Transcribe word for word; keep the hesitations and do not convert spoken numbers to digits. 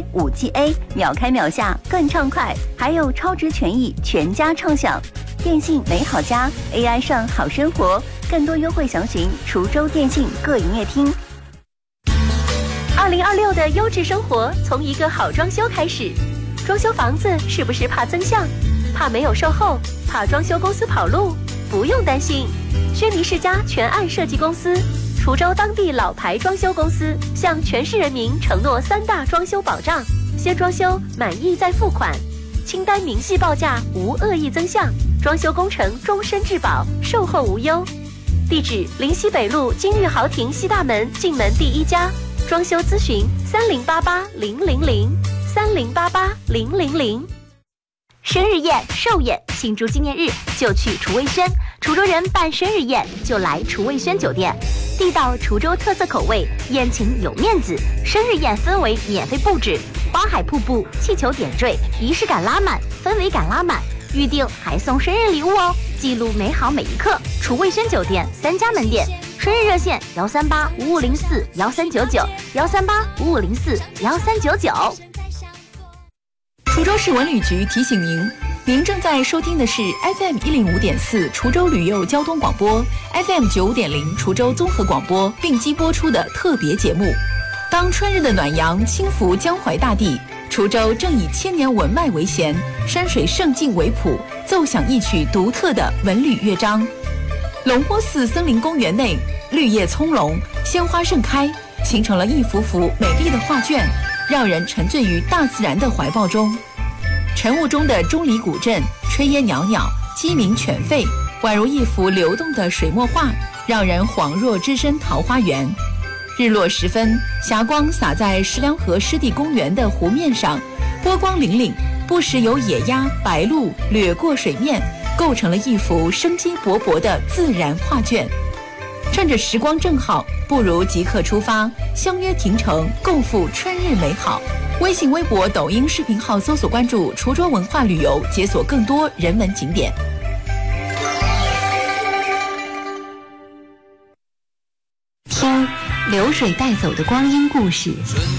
五 G A 秒开秒下更畅快，还有超值权益全家畅享。电信美好家 A I 上好生活，更多优惠详询滁州电信各营业厅。二零二六的优质生活从一个好装修开始。装修房子是不是怕增项？怕没有售后？怕装修公司跑路？不用担心，轩尼世家全案设计公司，滁州当地老牌装修公司，向全市人民承诺三大装修保障：先装修满意再付款，清单明细报价无恶意增项，装修工程终身质保，售后无忧。地址：临西北路金玉豪庭西大门进门第一家，装修咨询三零八八零零零三零八八零零零。生日宴、寿宴，庆祝纪念日就去厨卫轩。滁州人办生日宴就来厨卫轩酒店，地道滁州特色口味，宴请有面子。生日宴氛围免费布置，花海瀑布、气球点缀，仪式感拉满，氛围感拉满。预定还送生日礼物哦，记录美好每一刻。厨卫轩酒店三家门店，生日热线幺三八五五零四幺三九九幺三八五五零四幺三九九。 滁州市文旅局提醒您，您正在收听的是 F M 一零五点四滁州旅游交通广播 ，F M 九五点零滁州综合广播并机播出的特别节目。当春日的暖阳轻拂江淮大地，滁州正以千年文脉为弦，山水胜境为谱，奏响一曲独特的文旅乐章。龙坡寺森林公园内，绿叶葱茏，鲜花盛开，形成了一幅幅美丽的画卷，让人沉醉于大自然的怀抱中。晨雾中的钟离古镇，炊烟袅袅，鸡鸣犬吠，宛如一幅流动的水墨画，让人恍若置身桃花源。日落时分，霞光洒在石梁河湿地公园的湖面上，波光粼粼，不时有野鸭、白鹭掠过水面，构成了一幅生机勃勃的自然画卷。趁着时光正好，不如即刻出发，相约亭城，共赴春日美好。微信、微博、抖音视频号搜索关注滁州文化旅游，解锁更多人文景点。 听流水带走的光阴故事，